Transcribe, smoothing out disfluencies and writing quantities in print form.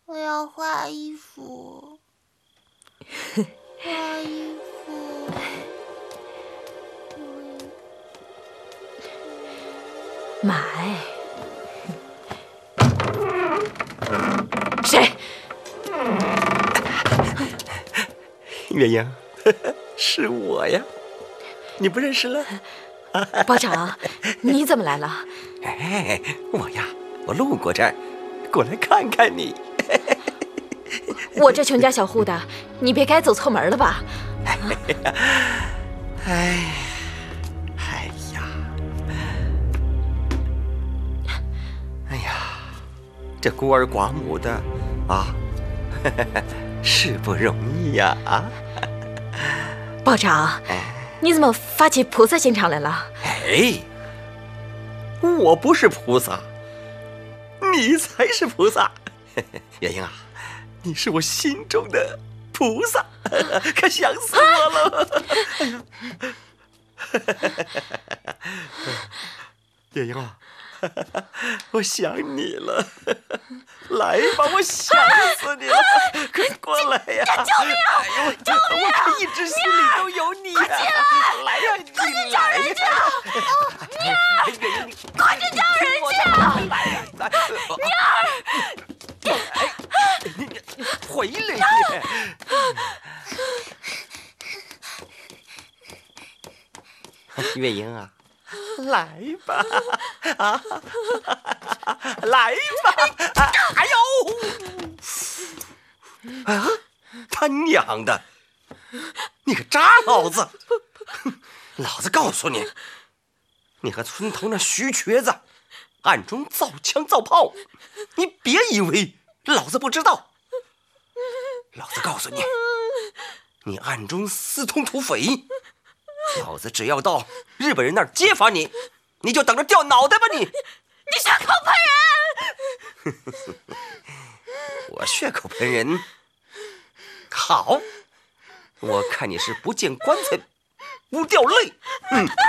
我要画衣服，画衣服。 买。谁？ 月英，是我呀，你不认识了？ 包长，你怎么来了？ 哎，我路过这儿，过来看看你。 我这穷家小户的，你别该走错门了吧？ 哎呀，这孤儿寡母的啊，是不容易呀啊！ 包长，你怎么发起菩萨心肠来了？ 哎，我不是菩萨，你才是菩萨。月英啊，你是我心中的菩萨，可想死我了。月英啊，我想你了，来吧，我想死你了，快过来呀！ 救命！救命！ 我可一直心里都有你呀！来呀，你来呀！ 妮儿，快去叫人去！妮儿， 你回来呀！月英啊，来吧，啊，来吧！哎呦，啊，他娘的，你个渣老子！老子告诉你，你和村头那徐瘸子暗中造枪造炮，你别以为老子不知道。老子告诉你，你暗中私通土匪，老子只要到日本人那儿揭发你，你就等着掉脑袋吧你！ 你血口喷人！我血口喷人？好，我看你是不见棺材不掉泪。